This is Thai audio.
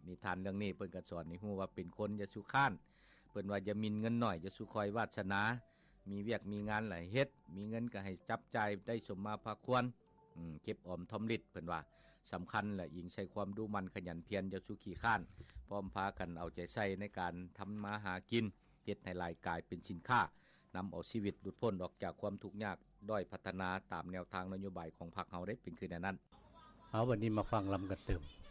นิทานเรื่องนี้เพิ่นก็สอนให้ฮู้ว่าเป็นคนอย่าสุข้านเพิ่นว่าอย่ามินเงินน้อยอย่าสุคอยวาสนามีเวียกมีงานหลายเฮ็ดมีเงินก็ให้จับจ่ายได้สมมาพาควรเก็บออมทอมฤทธิ์เพิ่นว่าสำคัญแหละยิ่งใช้ความดูมันขยันเพียรอย่าสุขี้ข้านพร้อมพากันเอาใจใส่ในการทำมาหากินเฮ็ดให้รายกายเป็นสินค้านำเอาชีวิตหลุดพ้นออกจากความทุกข์ยากด้อยพัฒนาตามแนวทางนโยบายของพรรคเฮาได้เป็นคือแนวนั้นเอาวันนี้มาฟังลำกันเติม